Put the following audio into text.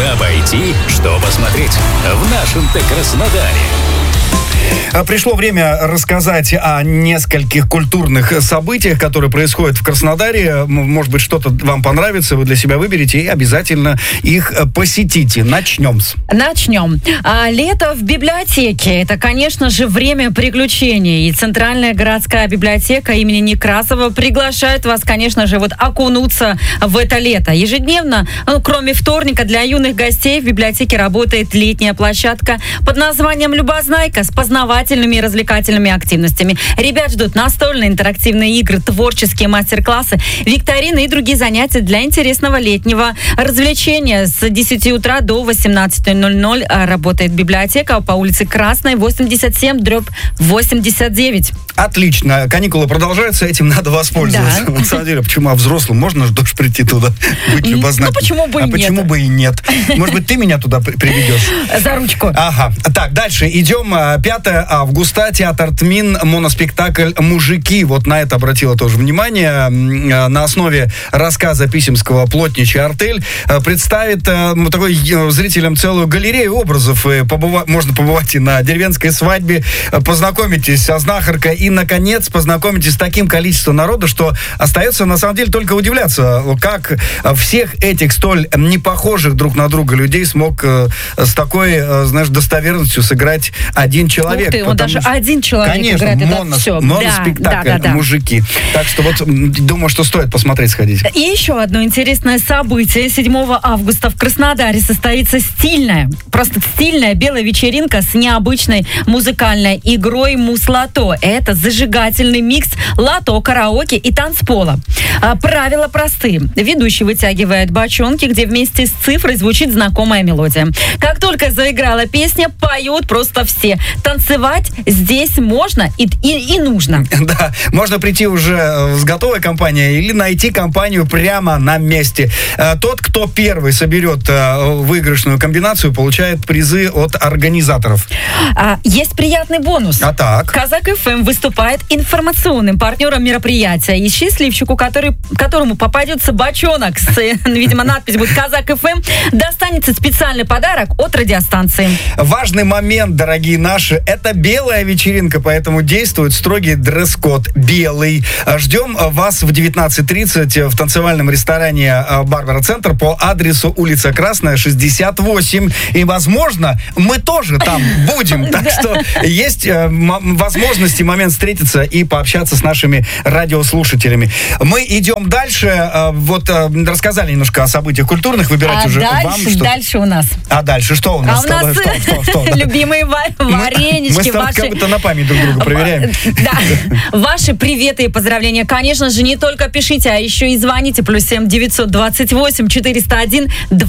Куда пойти, что посмотреть в нашем-то Краснодаре? Пришло время рассказать о нескольких культурных событиях, которые происходят в Краснодаре. Может быть, что-то вам понравится, вы для себя выберете и обязательно их посетите. Начнем. Лето в библиотеке. Это, конечно же, время приключений. И Центральная городская библиотека имени Некрасова приглашает вас, конечно же, окунуться в это лето. Ежедневно, кроме вторника, для юных гостей в библиотеке работает летняя площадка под названием «Любознайка» с познавательными и развлекательными активностями. Ребят ждут настольные интерактивные игры, творческие мастер-классы, викторины и другие занятия для интересного летнего развлечения. С 10 утра до 18:00 работает библиотека по улице Красной, 87/89. Отлично. Каникулы продолжаются, этим надо воспользоваться. Да. На самом деле, почему? А взрослым можно же тоже прийти туда, быть любознайкой? Почему бы и нет? Почему бы и нет? Может быть, ты меня туда приведешь? За ручку. Ага. Так, дальше идем. 5 августа, театр ТМИН, моноспектакль «Мужики». Вот на это обратила тоже внимание. На основе рассказа писемского «Плотничий артель» представит такой зрителям целую галерею образов. Можно побывать и на деревенской свадьбе, познакомитесь со знахаркой и, наконец, познакомитесь с таким количеством народа, что остается, на самом деле, только удивляться, как всех этих столь непохожих друг на друга людей смог с такой, знаешь, достоверностью сыграть один человек. Ух ты, он даже один человек конечно, играет. моноспектакль «Мужики». Так что думаю, что стоит посмотреть, сходить. И еще одно интересное событие. 7 августа в Краснодаре состоится просто стильная белая вечеринка с необычной музыкальной игрой «Мус-лото». Это зажигательный микс лото, караоке и танцпола. Правила простые. Ведущий вытягивает бочонки, где вместе с цифрой звучит знакомая мелодия. Как только заиграла песня, поют просто все. Танцевать здесь можно и нужно. Да, можно прийти уже с готовой компанией или найти компанию прямо на месте. Тот, кто первый соберет выигрышную комбинацию, получает призы от организаторов. Есть приятный бонус. Так. Казак ФМ выступает информационным партнером мероприятия. И счастливчику, которому попадется бочонок с, видимо, надпись будет «Казак ФМ», достанется специальный подарок от радиостанции. Важный момент, дорогие наши, это белая вечеринка, поэтому действует строгий дресс-код белый. Ждем вас в 19:30 в танцевальном ресторане «Барбара Центр» по адресу улица Красная, 68. И, возможно, мы тоже там будем. Так что есть возможность и момент встретиться и пообщаться с нашими радиослушателями. Мы идем дальше. Рассказали немножко о событиях культурных. Выбирать уже вам. Дальше у нас. А дальше что у нас? У нас любимые варенички. Мы с тобой как будто на память друг друга проверяем. Да. Ваши приветы и поздравления, конечно же, не только пишите, а еще и звоните. +7 928 401